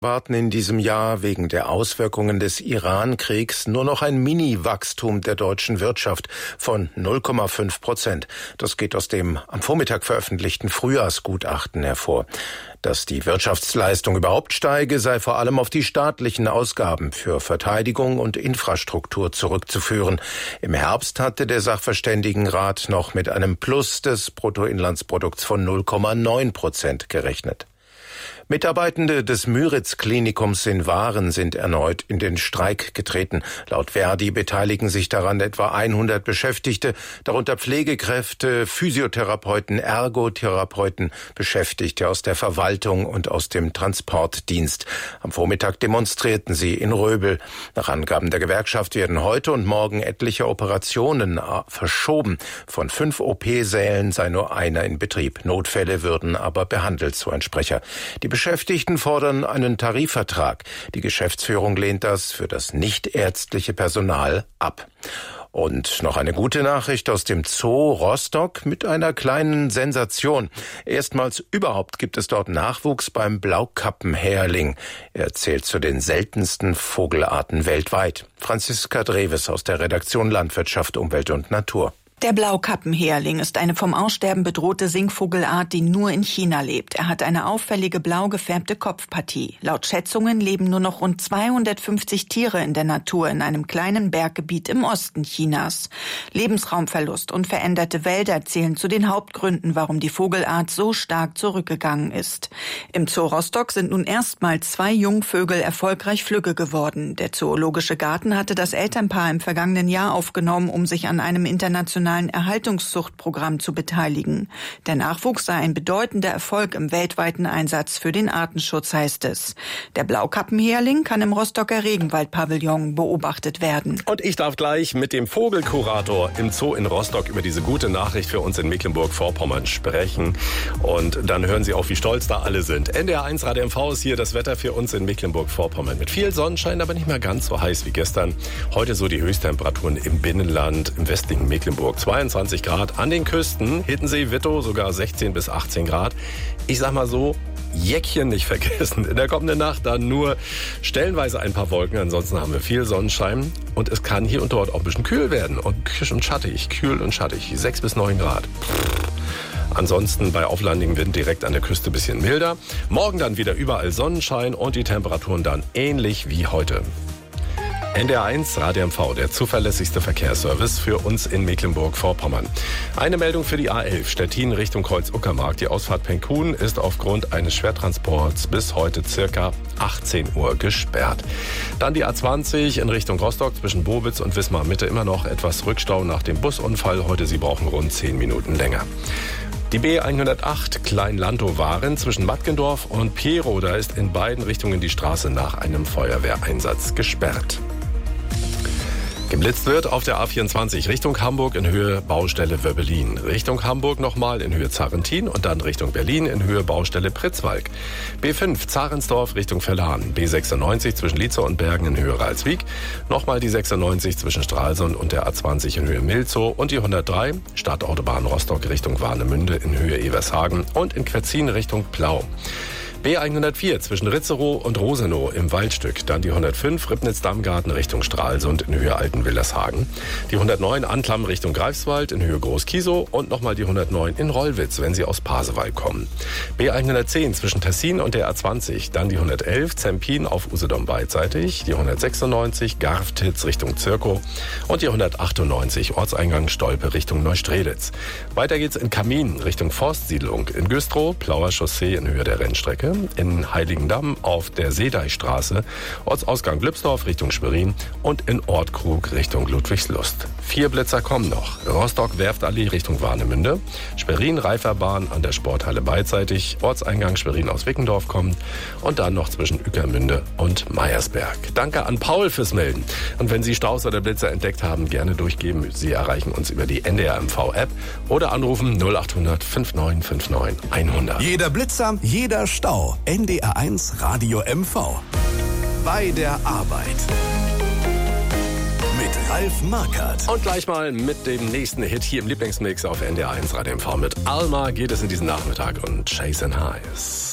Warten in diesem Jahr wegen der Auswirkungen des Iran-Kriegs nur noch ein Mini-Wachstum der deutschen Wirtschaft von 0,5%. Das geht aus dem am Vormittag veröffentlichten Frühjahrsgutachten hervor. Dass die Wirtschaftsleistung überhaupt steige, sei vor allem auf die staatlichen Ausgaben für Verteidigung und Infrastruktur zurückzuführen. Im Herbst hatte der Sachverständigenrat noch mit einem Plus des Bruttoinlandsprodukts von 0,9% gerechnet. Mitarbeitende des Müritz-Klinikums in Waren sind erneut in den Streik getreten. Laut Verdi beteiligen sich daran etwa 100 Beschäftigte, darunter Pflegekräfte, Physiotherapeuten, Ergotherapeuten, Beschäftigte aus der Verwaltung und aus dem Transportdienst. Am Vormittag demonstrierten sie in Röbel. Nach Angaben der Gewerkschaft werden heute und morgen etliche Operationen verschoben. Von 5 OP-Sälen sei nur einer in Betrieb. Notfälle würden aber behandelt, so ein Sprecher. Die Beschäftigten fordern einen Tarifvertrag. Die Geschäftsführung lehnt das für das nichtärztliche Personal ab. Und noch eine gute Nachricht aus dem Zoo Rostock mit einer kleinen Sensation. Erstmals überhaupt gibt es dort Nachwuchs beim Blaukappenhäherling. Er zählt zu den seltensten Vogelarten weltweit. Franziska Dreves aus der Redaktion Landwirtschaft, Umwelt und Natur. Der Blaukappenhäherling ist eine vom Aussterben bedrohte Singvogelart, die nur in China lebt. Er hat eine auffällige blau gefärbte Kopfpartie. Laut Schätzungen leben nur noch rund 250 Tiere in der Natur in einem kleinen Berggebiet im Osten Chinas. Lebensraumverlust und veränderte Wälder zählen zu den Hauptgründen, warum die Vogelart so stark zurückgegangen ist. Im Zoo Rostock sind nun erstmals 2 Jungvögel erfolgreich flügge geworden. Der Zoologische Garten hatte das Elternpaar im vergangenen Jahr aufgenommen, um sich an einem internationalen Erhaltungszuchtprogramm zu beteiligen. Der Nachwuchs sei ein bedeutender Erfolg im weltweiten Einsatz für den Artenschutz, heißt es. Der Blaukappenhäherling kann im Rostocker Regenwald-Pavillon beobachtet werden. Und ich darf gleich mit dem Vogelkurator im Zoo in Rostock über diese gute Nachricht für uns in Mecklenburg-Vorpommern sprechen. Und dann hören Sie auch, wie stolz da alle sind. NDR1 Radio MV ist hier das Wetter für uns in Mecklenburg-Vorpommern. Mit viel Sonnenschein, aber nicht mehr ganz so heiß wie gestern. Heute so die Höchsttemperaturen im Binnenland, im westlichen Mecklenburg. 22 Grad, an den Küsten, Hiddensee, Wittow sogar 16 bis 18 Grad. Ich sag mal so, Jäckchen nicht vergessen. In der kommenden Nacht dann nur stellenweise ein paar Wolken, ansonsten haben wir viel Sonnenschein und es kann hier und dort auch ein bisschen kühl werden und schattig, kühl und schattig, 6 bis 9 Grad. Ansonsten bei auflandigem Wind direkt an der Küste ein bisschen milder. Morgen dann wieder überall Sonnenschein und die Temperaturen dann ähnlich wie heute. NDR1 Radio MV, der zuverlässigste Verkehrsservice für uns in Mecklenburg-Vorpommern. Eine Meldung für die A11 Stettin Richtung Kreuz-Uckermark. Die Ausfahrt Penkhuhn ist aufgrund eines Schwertransports bis heute circa 18 Uhr gesperrt. Dann die A20 in Richtung Rostock zwischen Bobitz und Wismar Mitte immer noch etwas Rückstau nach dem Busunfall. Heute, Sie brauchen rund 10 Minuten länger. Die B108 Klein-Lantow-Waren zwischen Matkendorf und Perow, da ist in beiden Richtungen die Straße nach einem Feuerwehreinsatz gesperrt. Geblitzt wird auf der A24 Richtung Hamburg in Höhe Baustelle Wöbbelin. Richtung Hamburg nochmal in Höhe Zarrentin und dann Richtung Berlin in Höhe Baustelle Pritzwalk. B5 Zarensdorf Richtung Verlan. B96 zwischen Lietzow und Bergen in Höhe Ralswiek. Nochmal die 96 zwischen Stralsund und der A20 in Höhe Milzow. Und die 103 Stadtautobahn Rostock Richtung Warnemünde in Höhe Evershagen und in Quetzin Richtung Plau. B104 zwischen Ritzerow und Rosenow im Waldstück. Dann die 105 Ribnitz-Dammgarten Richtung Stralsund in Höhe Altenwillershagen. Die 109 Anklam Richtung Greifswald in Höhe Groß-Kiesow und nochmal die 109 in Rollwitz, wenn Sie aus Pasewalk kommen. B110 zwischen Tessin und der A20. Dann die 111 Zempin auf Usedom beidseitig. Die 196 Garftitz Richtung Zirkow und die 198 Ortseingang Stolpe Richtung Neustrelitz. Weiter geht's in Kamin Richtung Forstsiedlung. In Güstrow, Plauer Chaussee in Höhe der Rennstrecke. In Heiligendamm auf der Seedeichstraße, Ortsausgang Glübsdorf Richtung Schwerin und in Ortkrug Richtung Ludwigslust. 4 Blitzer kommen noch. Rostock Werftallee Richtung Warnemünde, Schwerin Reiferbahn an der Sporthalle beidseitig, Ortseingang Schwerin aus Wickendorf kommt und dann noch zwischen Ueckermünde und Meiersberg. Danke an Paul fürs Melden. Und wenn Sie Staus oder Blitzer entdeckt haben, gerne durchgeben. Sie erreichen uns über die NDR MV App oder anrufen 0800 5959 100. Jeder Blitzer, jeder Stau. NDR1 Radio MV. Bei der Arbeit. Mit Ralf Markert. Und gleich mal mit dem nächsten Hit hier im Lieblingsmix auf NDR1 Radio MV. Mit Alma geht es in diesen Nachmittag und Chasing Highs.